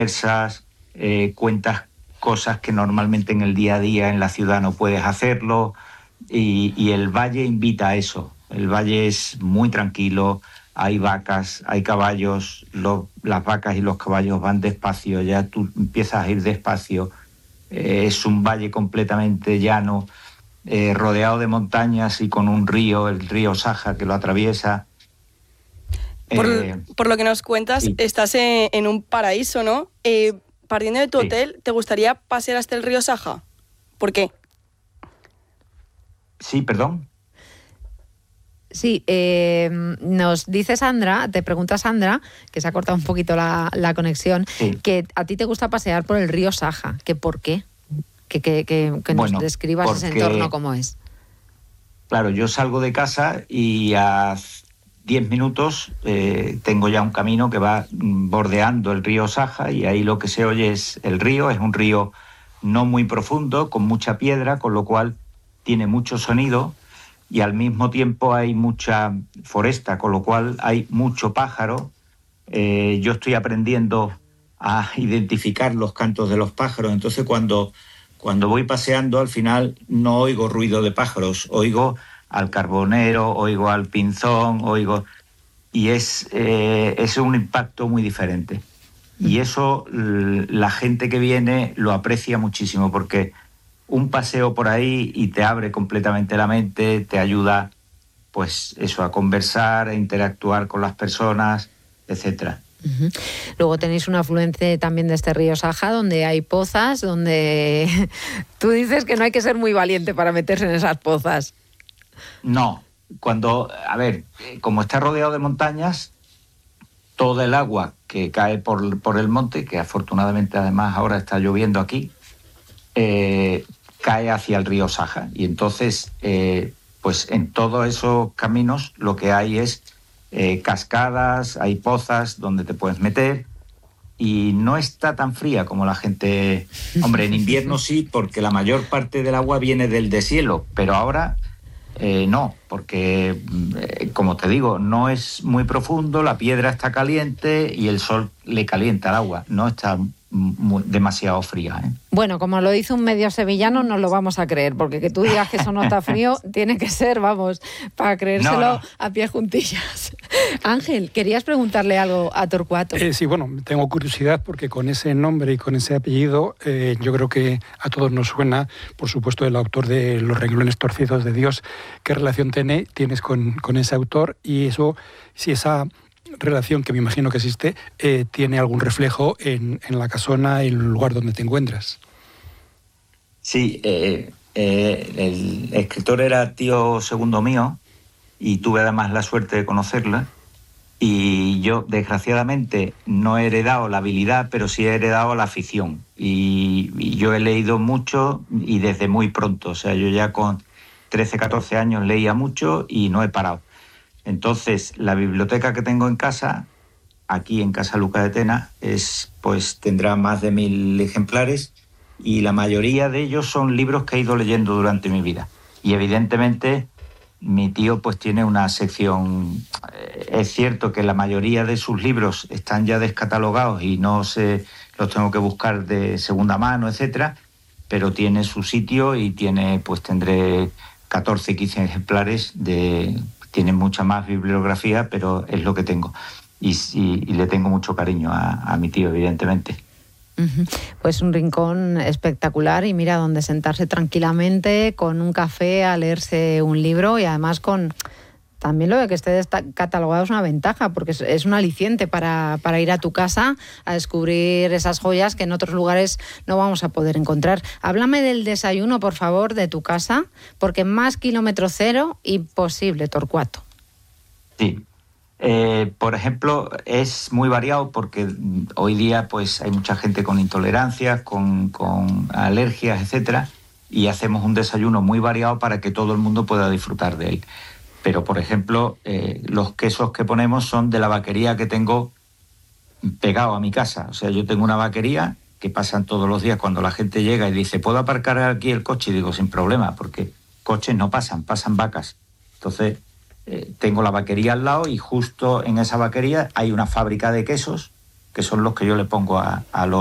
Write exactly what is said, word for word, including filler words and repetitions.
conversas, eh, cuentas cosas que normalmente en el día a día en la ciudad no puedes hacerlo, y, y el valle invita a eso. El valle es muy tranquilo, hay vacas, hay caballos, lo, las vacas y los caballos van despacio, ya tú empiezas a ir despacio, eh, es un valle completamente llano, eh, rodeado de montañas y con un río, el río Saja, que lo atraviesa. Por, Eh, por lo que nos cuentas, sí. estás en, en un paraíso, ¿no? Eh, partiendo de tu Sí. hotel, ¿te gustaría pasear hasta el río Saja? ¿Por qué? Sí, perdón. Sí, eh, nos dice Sandra, te pregunta Sandra, que se ha cortado un poquito la, la conexión, Sí. que a ti te gusta pasear por el río Saja, que por qué, que, que, que, que Bueno, nos describas porque, ese entorno cómo es. Claro, yo salgo de casa y a diez minutos eh, tengo ya un camino que va bordeando el río Saja, y ahí lo que se oye es el río. Es un río no muy profundo, con mucha piedra, con lo cual tiene mucho sonido, y al mismo tiempo hay mucha foresta, con lo cual hay mucho pájaro. Eh, yo estoy aprendiendo a identificar los cantos de los pájaros, entonces cuando, cuando voy paseando al final no oigo ruido de pájaros, oigo al carbonero, oigo al pinzón, oigo... y es, eh, es un impacto muy diferente. Y eso la gente que viene lo aprecia muchísimo, porque un paseo por ahí y te abre completamente la mente, te ayuda, pues eso, a conversar, a interactuar con las personas, etcétera. Uh-huh. Luego tenéis un afluente también de este río Saja, donde hay pozas, donde tú dices que no hay que ser muy valiente para meterse en esas pozas. No, cuando, a ver, como está rodeado de montañas, todo el agua que cae por, por el monte, que afortunadamente además ahora está lloviendo aquí, eh, cae hacia el río Saja. Y entonces, eh, pues en todos esos caminos lo que hay es eh, cascadas, hay pozas donde te puedes meter, y no está tan fría como la gente... Hombre, en invierno sí, porque la mayor parte del agua viene del deshielo, pero ahora eh, no, porque, eh, como te digo, no es muy profundo, la piedra está caliente y el sol le calienta el agua, no está muy, demasiado fría, ¿eh? Bueno, como lo dice un medio sevillano, no lo vamos a creer, porque que tú digas que eso no está frío, tiene que ser, vamos, para creérselo No, no. a pie juntillas. Ángel, querías preguntarle algo a Torcuato. Eh, sí, bueno, tengo curiosidad porque con ese nombre y con ese apellido eh, yo creo que a todos nos suena, por supuesto, el autor de Los renglones torcidos de Dios. ¿Qué relación tiene, tienes con, con ese autor? Y eso, si esa relación, que me imagino que existe, eh, tiene algún reflejo en, en la casona, en el lugar donde te encuentras. Sí, eh, eh, el escritor era tío segundo mío y tuve además la suerte de conocerla, y yo desgraciadamente no he heredado la habilidad, pero sí he heredado la afición, y, y yo he leído mucho y desde muy pronto, o sea, yo ya con trece, catorce años leía mucho y no he parado. Entonces, la biblioteca que tengo en casa, aquí en Casa Luca de Tena, es, pues tendrá más de mil ejemplares, y la mayoría de ellos son libros que he ido leyendo durante mi vida. Y evidentemente mi tío pues tiene una sección... Eh, es cierto que la mayoría de sus libros están ya descatalogados y no se los tengo que buscar de segunda mano, etcétera, pero tiene su sitio y tiene, pues tendré catorce, quince ejemplares de... Tiene mucha más bibliografía, pero es lo que tengo. Y, y, y le tengo mucho cariño a, a mi tío, evidentemente. Uh-huh. Pues un rincón espectacular, y mira, donde sentarse tranquilamente con un café a leerse un libro, y además con... También lo de que esté catalogado es una ventaja, porque es, es un aliciente para, para ir a tu casa a descubrir esas joyas que en otros lugares no vamos a poder encontrar. Háblame del desayuno, por favor, de tu casa, porque más kilómetro cero imposible, Torcuato. Sí. Eh, por ejemplo, es muy variado porque hoy día pues hay mucha gente con intolerancias, con, con alergias, etcétera, y hacemos un desayuno muy variado para que todo el mundo pueda disfrutar de él. Pero, por ejemplo, eh, los quesos que ponemos son de la vaquería que tengo pegado a mi casa. O sea, yo tengo una vaquería que pasan todos los días cuando la gente llega y dice, ¿puedo aparcar aquí el coche? Y digo, sin problema, porque coches no pasan, pasan vacas. Entonces, eh, tengo la vaquería al lado, y justo en esa vaquería hay una fábrica de quesos que son los que yo le pongo a, a los